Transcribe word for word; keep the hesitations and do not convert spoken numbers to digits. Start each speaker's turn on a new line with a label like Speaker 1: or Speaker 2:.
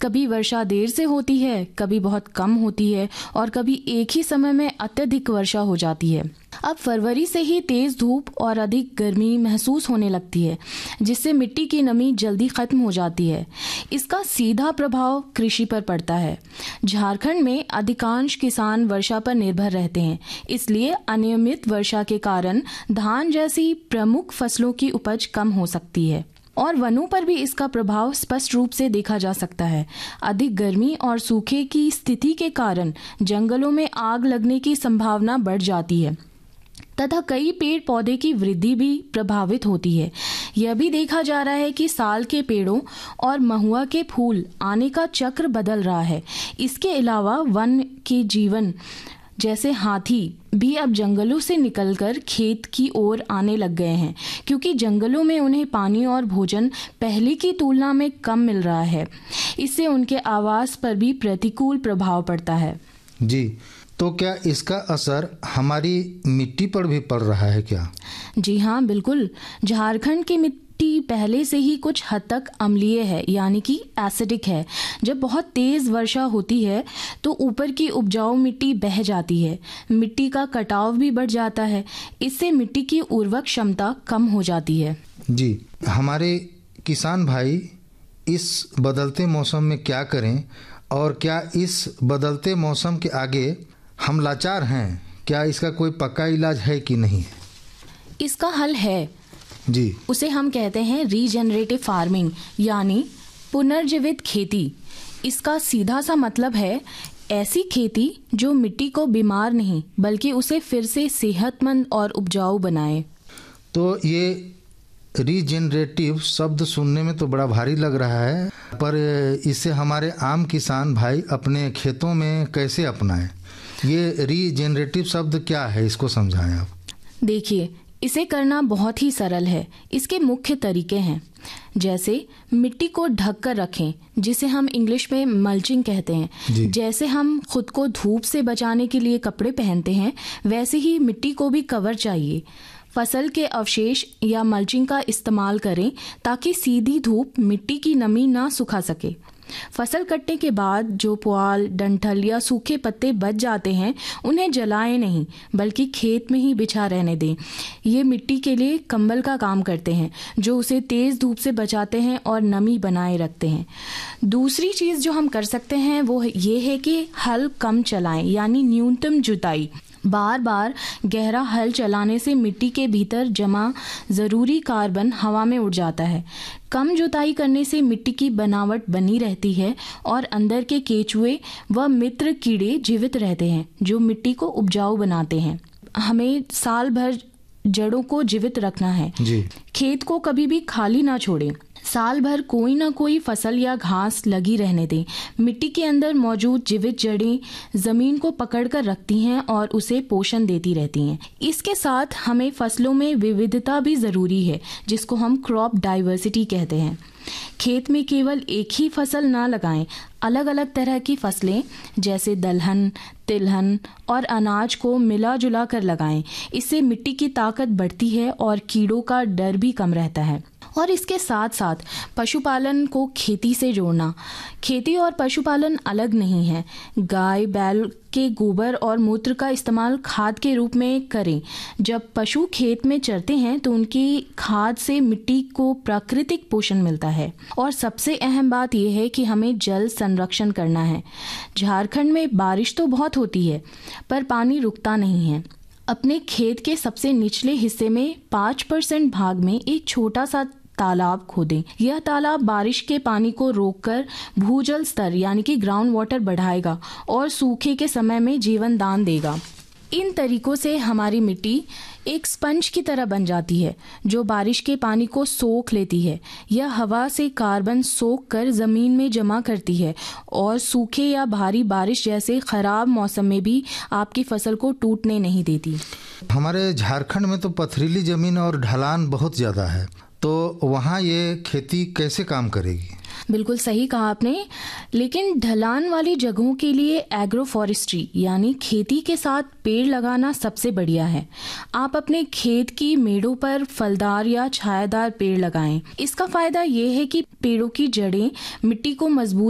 Speaker 1: कभी वर्षा देर से होती है, कभी बहुत कम होती है और कभी एक ही समय में अत्यधिक वर्षा हो जाती है। अब फरवरी से ही तेज धूप और अधिक गर्मी महसूस होने लगती है, जिससे मिट्टी की नमी जल्दी खत्म हो जाती है। इसका सीधा प्रभाव कृषि पर पड़ता है। झारखंड में अधिकांश किसान वर्षा पर निर्भर रहते हैं, इसलिए अनियमित वर्षा के कारण धान जैसी प्रमुख फसलों की उपज कम हो सकती है। और वनों पर भी इसका प्रभाव स्पष्ट रूप से देखा जा सकता है। अधिक गर्मी और सूखे की स्थिति के कारण जंगलों में आग लगने की संभावना बढ़ जाती है तथा कई पेड़ पौधे की वृद्धि भी प्रभावित होती है। यह भी देखा जा रहा है कि साल के पेड़ों और महुआ के फूल आने का चक्र बदल रहा है। इसके अलावा वन के जीवन जैसे हाथी भी अब जंगलों से निकलकर खेत की ओर आने लग गए हैं, क्योंकि जंगलों में उन्हें पानी और भोजन पहले की तुलना में कम मिल रहा है। इससे उनके आवास पर भी प्रतिकूल प्रभाव पड़ता है।
Speaker 2: जी, तो क्या इसका असर हमारी मिट्टी पर भी पड़ रहा है क्या?
Speaker 1: जी हाँ, बिल्कुल। झारखंड की मिट्टी पहले से ही कुछ हद तक अम्लीय है, यानी कि एसिडिक है। जब बहुत तेज वर्षा होती है तो ऊपर की उपजाऊ मिट्टी बह जाती है, मिट्टी का कटाव भी बढ़ जाता है। इससे मिट्टी की उर्वरक क्षमता कम हो जाती है।
Speaker 2: जी, हमारे किसान भाई इस बदलते मौसम में क्या करें, और क्या इस बदलते मौसम के आगे हम लाचार हैं? क्या इसका कोई पक्का इलाज है कि नहीं?
Speaker 1: इसका हल है
Speaker 2: जी।
Speaker 1: उसे हम कहते हैं रीजेनरेटिव फार्मिंग, यानी पुनर्जीवित खेती। इसका सीधा सा मतलब है ऐसी खेती जो मिट्टी को बीमार नहीं बल्कि उसे फिर से सेहतमंद और उपजाऊ बनाए।
Speaker 2: तो ये रीजेनरेटिव शब्द सुनने में तो बड़ा भारी लग रहा है, पर इसे हमारे आम किसान भाई अपने खेतों में कैसे अपनाएं? ये रीजेनरेटिव शब्द क्या है, इसको समझाएं आप।
Speaker 1: देखिए, इसे करना बहुत ही सरल है। इसके मुख्य तरीके हैं, जैसे मिट्टी को ढक कर रखें, जिसे हम इंग्लिश में मल्चिंग कहते हैं। जैसे हम खुद को धूप से बचाने के लिए कपड़े पहनते हैं, वैसे ही मिट्टी को भी कवर चाहिए। फसल के अवशेष या मल्चिंग का इस्तेमाल करें ताकि सीधी धूप मिट्टी की नमी ना सुखा सके। फसल कटने के बाद जो पुआल, डंठल या सूखे पत्ते बच जाते हैं, उन्हें जलाएं नहीं बल्कि खेत में ही बिछा रहने दें। ये मिट्टी के लिए कंबल का काम करते हैं, जो उसे तेज धूप से बचाते हैं और नमी बनाए रखते हैं। दूसरी चीज जो हम कर सकते हैं वो ये है कि हल कम चलाएं, यानी न्यूनतम जुताई। बार बार गहरा हल चलाने से मिट्टी के भीतर जमा जरूरी कार्बन हवा में उड़ जाता है। कम जुताई करने से मिट्टी की बनावट बनी रहती है और अंदर के केचुए व मित्र कीड़े जीवित रहते हैं, जो मिट्टी को उपजाऊ बनाते हैं। हमें साल भर जड़ों को जीवित रखना है।
Speaker 2: जी।
Speaker 1: खेत को कभी भी खाली ना छोड़ें। साल भर कोई ना कोई फसल या घास लगी रहने दें। मिट्टी के अंदर मौजूद जीवित जड़ें जमीन को पकड़कर रखती हैं और उसे पोषण देती रहती हैं। इसके साथ हमें फसलों में विविधता भी जरूरी है, जिसको हम क्रॉप डाइवर्सिटी कहते हैं। खेत में केवल एक ही फसल ना लगाएं, अलग अलग तरह की फसलें जैसे दलहन, तिलहन और अनाज को मिला जुला कर लगाएं। इससे मिट्टी की ताकत बढ़ती है और कीड़ों का डर भी कम रहता है। और इसके साथ साथ पशुपालन को खेती से जोड़ना। खेती और पशुपालन अलग नहीं है। गाय बैल के गोबर और मूत्र का इस्तेमाल खाद के रूप में करें। जब पशु खेत में चरते हैं तो उनकी खाद से मिट्टी को प्राकृतिक पोषण मिलता है। और सबसे अहम बात यह है कि हमें जल संरक्षण करना है। झारखंड में बारिश तो बहुत होती है, पर पानी रुकता नहीं है। अपने खेत के सबसे निचले हिस्से में पाँच परसेंट भाग में एक छोटा सा तालाब खोदें। यह तालाब बारिश के पानी को रोककर भूजल स्तर यानी कि ग्राउंड वाटर बढ़ाएगा और सूखे के समय में जीवन दान देगा। इन तरीकों से हमारी मिट्टी एक स्पंज की तरह बन जाती है, जो बारिश के पानी को सोख लेती है। यह हवा से कार्बन सोख कर जमीन में जमा करती है और सूखे या भारी बारिश जैसे खराब मौसम में भी आपकी फसल को टूटने नहीं देती।
Speaker 2: हमारे झारखंड में तो पथरीली जमीन और ढलान बहुत ज्यादा है, तो वहाँ ये खेती कैसे काम करेगी?
Speaker 1: बिल्कुल सही कहा आपने, लेकिन ढलान वाली जगहों के लिए एग्रो फॉरेस्ट्री यानी खेती के साथ पेड़ लगाना सबसे बढ़िया है। आप अपने खेत की मेड़ों पर फलदार या छायादार पेड़ लगाएं। इसका फायदा ये है कि पेड़ों की जड़ें मिट्टी को मजबूत